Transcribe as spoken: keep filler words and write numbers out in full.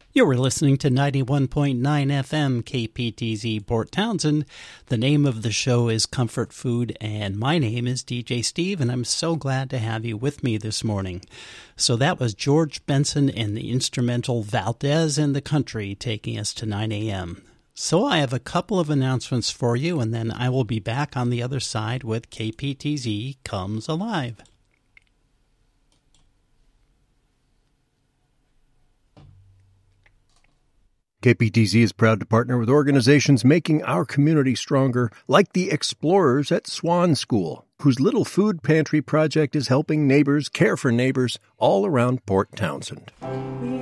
You were listening to ninety-one point nine F M K P T Z Port Townsend. The name of the show is Comfort Food, and my name is D J Steve, and I'm so glad to have you with me this morning. So that was George Benson and the instrumental Valdez in the Country taking us to nine a.m. So I have a couple of announcements for you, and then I will be back on the other side with K P T Z Comes Alive. K P T Z is proud to partner with organizations making our community stronger, like the Explorers at Swan School, whose Little Food Pantry project is helping neighbors care for neighbors all around Port Townsend.